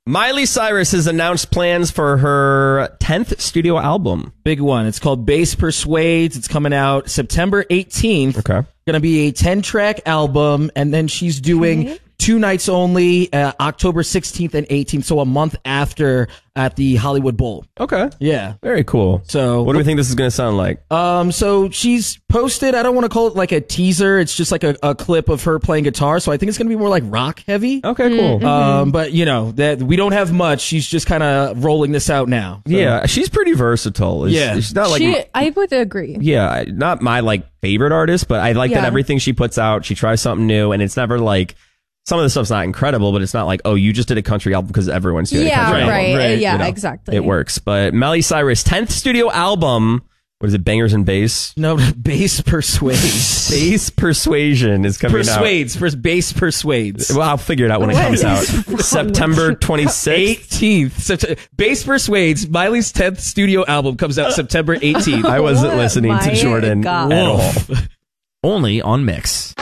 Miley Cyrus has announced plans for her 10th studio album. Big one. It's called Bass Persuades. It's coming out September 18th. Okay. Going to be a 10-track album, and then she's doing 2 nights only, October 16th and 18th, so a month after at the Hollywood Bowl. Okay. Yeah. Very cool. So what do we think this is going to sound like? So she's posted, I don't want to call it like a teaser, it's just like a clip of her playing guitar, so I think it's going to be more like rock heavy. Okay, cool. But you know, that we don't have much. She's just kind of rolling this out now. So. Yeah, she's pretty versatile. She's not like I would agree. Yeah, not my like favorite artist, but I like that everything she puts out, she tries something new, and it's never like some of the stuff's not incredible, but it's not like, oh, you just did a country album because everyone's doing a country album. Right. Yeah, You know, exactly. It works. But Miley Cyrus' 10th studio album, what is it, Bangers and Bass? No, Bass Persuades. Bass Persuasion is coming Persuades. Bass Persuades. Well, I'll figure it out when it comes out. September 26th. 18th. Bass Persuades, Miley's 10th studio album comes out September 18th. I wasn't listening to Jordan at all. Only on Mix.